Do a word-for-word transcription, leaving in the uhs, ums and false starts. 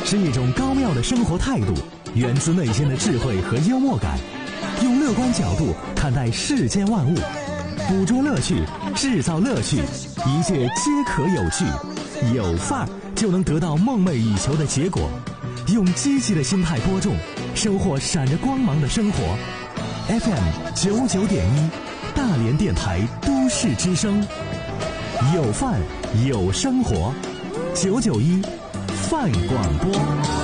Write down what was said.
是一种高妙的生活态度，源自内心的智慧和幽默感，用乐观角度看待世间万物，捕捉乐趣，制造乐趣，一切皆可有趣。有范儿就能得到梦寐以求的结果。用积极的心态播种，收获闪着光芒的生活。F M 九九点一，大连电台都市之声，有范儿有生活，九九一范广播。